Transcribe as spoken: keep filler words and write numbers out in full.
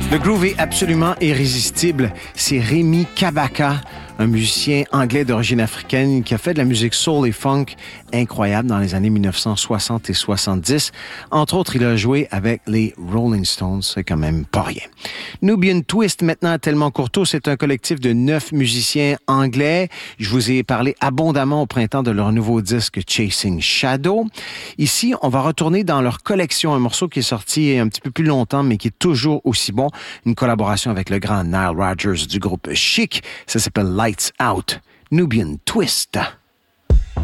Le groove est absolument irrésistible. C'est Rémi Kabaka, un musicien anglais d'origine africaine qui a fait de la musique soul et funk incroyable dans les années mille neuf cent soixante et soixante-dix. Entre autres, il a joué avec les Rolling Stones, c'est quand même pas rien. Nubian Twist, maintenant tellement courteau, c'est un collectif de neuf musiciens anglais. Je vous ai parlé abondamment au printemps de leur nouveau disque Chasing Shadow. Ici, on va retourner dans leur collection, un morceau qui est sorti un petit peu plus longtemps, mais qui est toujours aussi bon. Une collaboration avec le grand Nile Rodgers du groupe Chic. Ça s'appelle Lights Out. Nubian Twist.